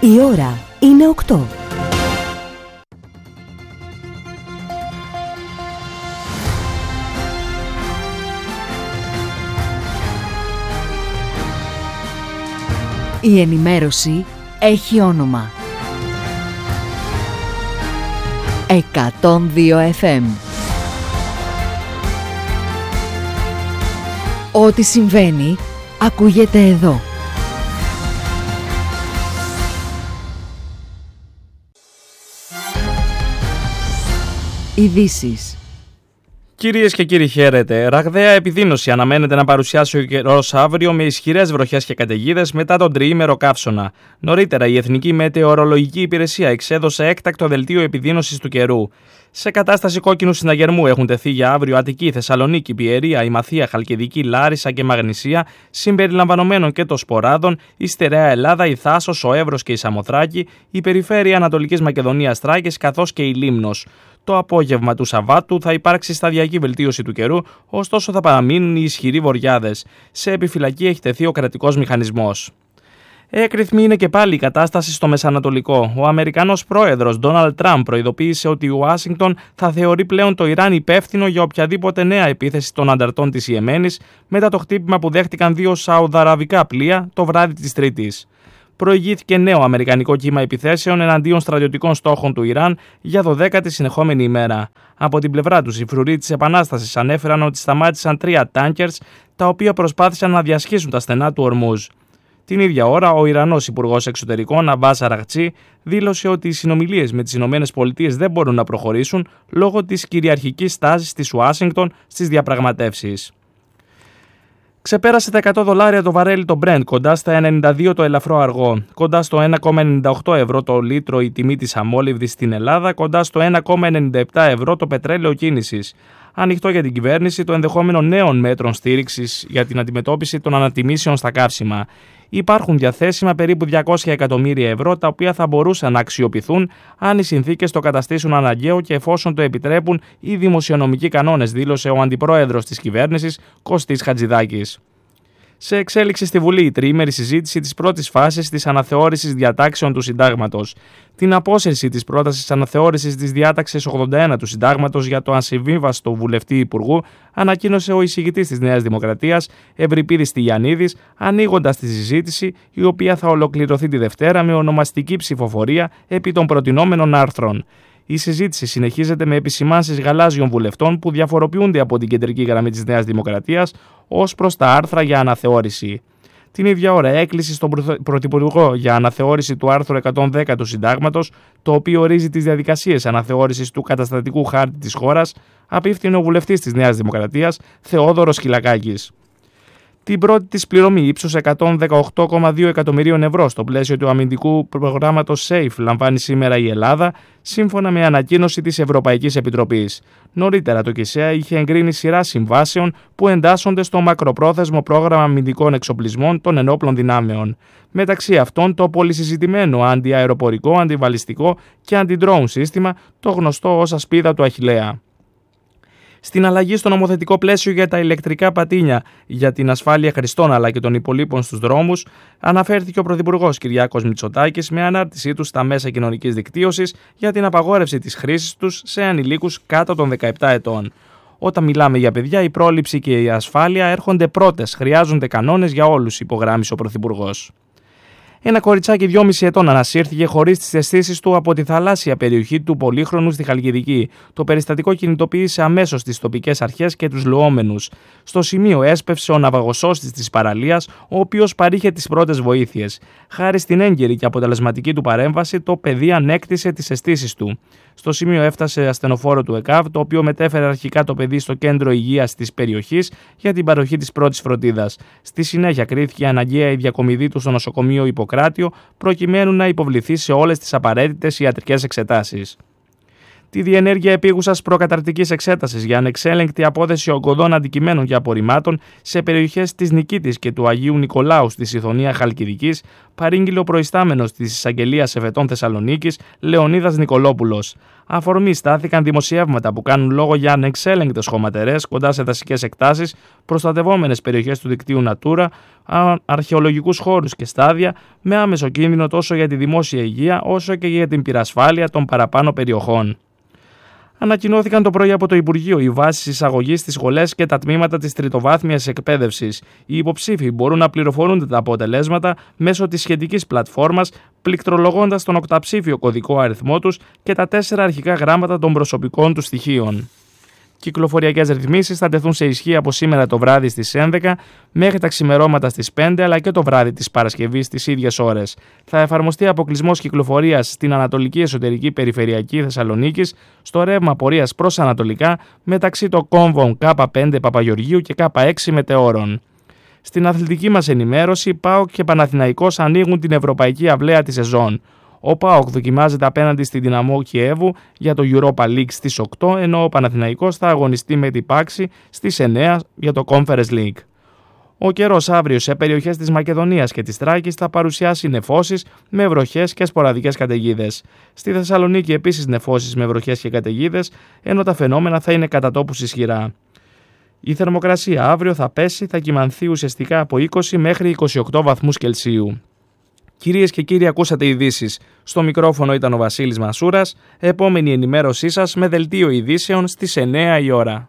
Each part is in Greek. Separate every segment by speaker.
Speaker 1: Η ώρα είναι 8. Η ενημέρωση έχει όνομα. 102 FM. Ό,τι συμβαίνει, ακούγεται εδώ. Ειδήσεις.
Speaker 2: Κυρίες και κύριοι, χαίρετε. Ραγδαία επιδείνωση αναμένεται να παρουσιάσει ο καιρός αύριο με ισχυρές βροχές και καταιγίδες μετά τον τριήμερο καύσωνα. Νωρίτερα, η Εθνική Μετεωρολογική Υπηρεσία εξέδωσε έκτακτο δελτίο επιδείνωσης του καιρού. Σε κατάσταση κόκκινου συναγερμού έχουν τεθεί για αύριο Αττική, Θεσσαλονίκη, Πιερία, Ημαθία, Χαλκιδική, Λάρισα και Μαγνησία, συμπεριλαμβανομένων και των Σποράδων, η Στερεά Ελλάδα, η Θάσος, ο Εύρος και η Σαμοθράκη, η Περιφέρεια Ανατολικής Μακεδονίας Θράκης καθώς και η Λίμνος. Το απόγευμα του Σαββάτου θα υπάρξει σταδιακή βελτίωση του καιρού, ωστόσο θα παραμείνουν οι ισχυροί βοριάδες. Σε επιφυλακή έχει τεθεί ο κρατικός μηχανισμός. Έκρηθμη είναι και πάλι η κατάσταση στο Μεσανατολικό. Ο Αμερικανός πρόεδρος Ντόναλντ Τραμπ προειδοποίησε ότι η Ουάσιγκτον θα θεωρεί πλέον το Ιράν υπεύθυνο για οποιαδήποτε νέα επίθεση των ανταρτών της Ιεμένης μετά το χτύπημα που δέχτηκαν δύο σαουδαραβικά πλοία το βράδυ της Τρίτης. Προηγήθηκε νέο αμερικανικό κύμα επιθέσεων εναντίον στρατιωτικών στόχων του Ιράν για 12η συνεχόμενη ημέρα. Από την πλευρά τους, οι φρουροί της Επανάστασης ανέφεραν ότι σταμάτησαν 3 τάνκερς τα οποία προσπάθησαν να διασχίσουν τα στενά του Ορμούζ. Την ίδια ώρα, ο Ιρανός Υπουργός Εξωτερικών Αμπάς Αραγτσί δήλωσε ότι οι συνομιλίες με τις ΗΠΑ δεν μπορούν να προχωρήσουν λόγω της κυριαρχικής στάσης της Ουάσιγκτον στις διαπραγματεύσεις. Ξεπέρασε τα $100 το βαρέλι το Brent, κοντά στα 92 το ελαφρό αργό, κοντά στο 1,98 ευρώ το λίτρο η τιμή της αμόλυβδης στην Ελλάδα, κοντά στο 1,97 ευρώ το πετρέλαιο κίνησης. Ανοιχτό για την κυβέρνηση το ενδεχόμενο νέων μέτρων στήριξης για την αντιμετώπιση των ανατιμήσεων στα καύσιμα. Υπάρχουν διαθέσιμα περίπου 200 εκατομμύρια ευρώ τα οποία θα μπορούσαν να αξιοποιηθούν αν οι συνθήκες το καταστήσουν αναγκαίο και εφόσον το επιτρέπουν οι δημοσιονομικοί κανόνες, δήλωσε ο αντιπρόεδρος της κυβέρνησης Κωστής Χατζηδάκης. Σε εξέλιξη στη Βουλή η τριήμερη συζήτηση της πρώτης φάσης της αναθεώρησης διατάξεων του Συντάγματος. Την απόσυρση της πρότασης αναθεώρησης της διάταξης 81 του Συντάγματος για το ασυμβίβαστο βουλευτή υπουργού ανακοίνωσε ο εισηγητής της Νέας Δημοκρατίας, Ευρυπίδης Τηγιαννίδης, ανοίγοντας τη συζήτηση, η οποία θα ολοκληρωθεί τη Δευτέρα με ονομαστική ψηφοφορία επί των προτινόμενων άρθρων. Η συζήτηση συνεχίζεται με επισημάνσεις γαλάζιων βουλευτών που διαφοροποιούνται από την κεντρική γραμμή της Νέας Δημοκρατίας ως προς τα άρθρα για αναθεώρηση. Την ίδια ώρα, έκκληση στον Πρωθυπουργό για αναθεώρηση του άρθρου 110 του Συντάγματος, το οποίο ορίζει τις διαδικασίες αναθεώρησης του καταστατικού χάρτη της χώρας, απίφθινε ο βουλευτής της Νέας Δημοκρατίας, Θεόδωρος Χιλακάκης. Την πρώτη της πληρωμή ύψους 118,2 εκατομμυρίων ευρώ στο πλαίσιο του αμυντικού προγράμματος SAFE λαμβάνει σήμερα η Ελλάδα, σύμφωνα με ανακοίνωση της Ευρωπαϊκής Επιτροπής. Νωρίτερα το ΚΙΣΕΑ είχε εγκρίνει σειρά συμβάσεων που εντάσσονται στο μακροπρόθεσμο πρόγραμμα αμυντικών εξοπλισμών των ενόπλων δυνάμεων. Μεταξύ αυτών το πολυσυζητημένο αντιαεροπορικό, αντιβαλιστικό και αντι-drone σύστημα, το γνωστό ως ασπίδα του Αχιλλέα. Στην αλλαγή στο νομοθετικό πλαίσιο για τα ηλεκτρικά πατίνια για την ασφάλεια χρηστών αλλά και των υπολείπων στους δρόμους, αναφέρθηκε ο Πρωθυπουργός Κυριάκος Μητσοτάκης με ανάρτησή του στα μέσα κοινωνικής δικτύωσης για την απαγόρευση της χρήσης τους σε ανηλίκους κάτω των 17 ετών. Όταν μιλάμε για παιδιά, η πρόληψη και η ασφάλεια έρχονται πρώτες, χρειάζονται κανόνες για όλους, υπογράμμισε ο Πρωθυπουργός. Ένα κοριτσάκι 2,5 ετών ανασύρθηκε χωρίς τις αισθήσεις του από τη θαλάσσια περιοχή του Πολύχρονου στη Χαλκιδική. Το περιστατικό κινητοποίησε αμέσως τις τοπικές αρχές και τους λουόμενους. Στο σημείο έσπευσε ο ναυαγοσώστης της παραλίας, ο οποίος παρήχε τις πρώτες βοήθειες. Χάρη στην έγκαιρη και αποτελεσματική του παρέμβαση, το παιδί ανέκτησε τις αισθήσεις του. Στο σημείο έφτασε ασθενοφόρο του ΕΚΑΒ, το οποίο μετέφερε αρχικά το παιδί στο κέντρο υγείας της περιοχής για την παροχή της πρώτης φροντίδας. Στη συνέχεια κρίθηκε αναγκαία η διακομιδή του στο νοσοκομείο Ιπποκράτιο, προκειμένου να υποβληθεί σε όλες τις απαραίτητες ιατρικές εξετάσεις. Τη διενέργεια επίγουσας προκαταρκτικής εξέτασης για ανεξέλεγκτη απόδεση ογκωδών αντικειμένων και απορριμμάτων σε περιοχές της Νικήτης και του Αγίου Νικολάου στη Σιθωνία Χαλκιδικής παρήγγειλε ο προϊστάμενος της Εισαγγελίας Εφετών Θεσσαλονίκης, Λεωνίδας Νικολόπουλος. Αφορμή στάθηκαν δημοσιεύματα που κάνουν λόγο για ανεξέλεγκτες χωματερές κοντά σε δασικές εκτάσεις, προστατευόμενες περιοχές του δικτύου Natura, αρχαιολογικούς χώρους και στάδια, με άμεσο κίνδυνο τόσο για τη δημόσια υγεία όσο και για την πυρασφάλεια των παραπάνω περιοχών. Ανακοινώθηκαν το πρωί από το Υπουργείο οι βάσεις εισαγωγής στις σχολές και τα τμήματα της τριτοβάθμιας εκπαίδευσης. Οι υποψήφοι μπορούν να πληροφορούνται τα αποτελέσματα μέσω της σχετικής πλατφόρμας, πληκτρολογώντας τον οκταψήφιο κωδικό αριθμό τους και τα 4 αρχικά γράμματα των προσωπικών τους στοιχείων. Κυκλοφοριακές ρυθμίσεις θα τεθούν σε ισχύ από σήμερα το βράδυ στις 11 μέχρι τα ξημερώματα στις 5 αλλά και το βράδυ της Παρασκευής στις ίδιες ώρες. Θα εφαρμοστεί αποκλεισμός κυκλοφορίας στην Ανατολική Εσωτερική Περιφερειακή Θεσσαλονίκης στο ρεύμα πορείας προς Ανατολικά μεταξύ των κόμβων K5 Παπαγεωργίου και K6 Μετεώρων. Στην αθλητική μας ενημέρωση, ΠΑΟΚ και Παναθηναϊκός ανοίγουν την Ευρωπαϊκή Αυλαία της σεζόν. Ο ΠΑΟΚ δοκιμάζεται απέναντι στη Δυναμό Κιέβου για το Europa League στις 8, ενώ ο Παναθηναϊκός θα αγωνιστεί με την Πάξη στις 9 για το Conference League. Ο καιρός αύριο σε περιοχές της Μακεδονίας και της Θράκης θα παρουσιάσει νεφώσεις με βροχές και σποραδικές καταιγίδες. Στη Θεσσαλονίκη επίσης νεφώσεις με βροχές και καταιγίδες, ενώ τα φαινόμενα θα είναι κατά τόπους ισχυρά. Η θερμοκρασία αύριο θα πέσει, θα κυμανθεί ουσιαστικά από 20 μέχρι 28 βαθμούς Κελσίου. Κυρίες και κύριοι, ακούσατε ειδήσεις. Στο μικρόφωνο ήταν ο Βασίλης Μασούρας. Επόμενη ενημέρωσή σας με δελτίο ειδήσεων στις 9 η ώρα.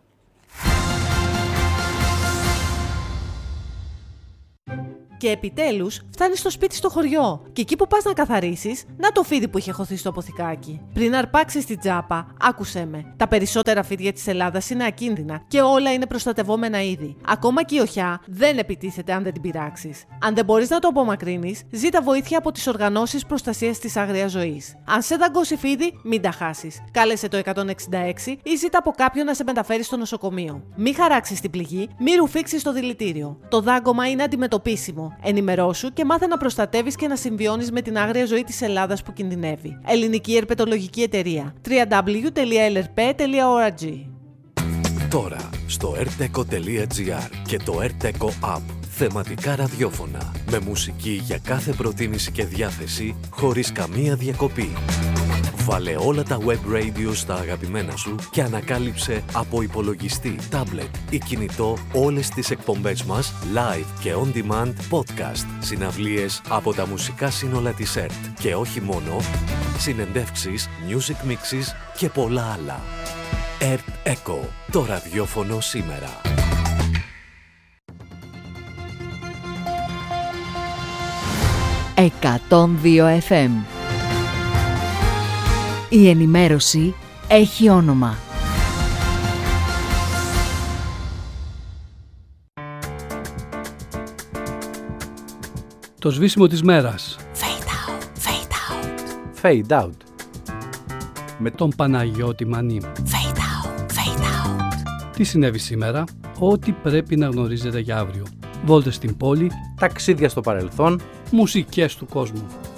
Speaker 3: Και επιτέλους φτάνεις στο σπίτι στο χωριό. Και εκεί που πας να καθαρίσεις, να το φίδι που είχε χωθεί στο αποθηκάκι. Πριν αρπάξεις την τσάπα, άκουσέ με. Τα περισσότερα φίδια της Ελλάδας είναι ακίνδυνα και όλα είναι προστατευόμενα είδη. Ακόμα και η οχιά δεν επιτίθεται αν δεν την πειράξεις. Αν δεν μπορείς να το απομακρύνεις, ζήτα βοήθεια από τις οργανώσεις προστασίας της άγριας ζωής. Αν σε δαγκώσει φίδι, μην τα χάσεις. Κάλεσε το 166 ή ζήτα από κάποιον να σε μεταφέρει στο νοσοκομείο. Μην χαράξεις την πληγή, μην ρουφήξεις το δηλητήριο. Το δάγκωμα είναι αντιμετωπίσιμο. Ενημερώσου και μάθε να προστατεύεις και να συμβιώνεις με την άγρια ζωή της Ελλάδας που κινδυνεύει. Ελληνική Ερπετολογική Εταιρεία. www.lrp.org.
Speaker 4: Τώρα στο erteco.gr και το Erteco App. Θεματικά ραδιόφωνα με μουσική για κάθε προτίμηση και διάθεση χωρίς καμία διακοπή. Βάλε όλα τα web radio στα αγαπημένα σου και ανακάλυψε από υπολογιστή, tablet ή κινητό όλες τις εκπομπές μας live και on demand podcast, συναυλίες από τα μουσικά σύνολα της ΕΡΤ και όχι μόνο, συνεντεύξεις, music mixes και πολλά άλλα. ΕΡΤ Echo, το ραδιόφωνο σήμερα.
Speaker 1: «102 FM». Η ενημέρωση έχει όνομα.
Speaker 5: Το σβήσιμο της μέρας.
Speaker 3: Fade out, fade out.
Speaker 6: Fade out.
Speaker 5: Με τον Παναγιώτη Μανή.
Speaker 3: Fade out, fade out.
Speaker 5: Τι συνέβη σήμερα, ό,τι πρέπει να γνωρίζετε για αύριο. Βόλτες στην πόλη,
Speaker 6: Ταξίδια στο παρελθόν.
Speaker 5: μουσικές του κόσμου.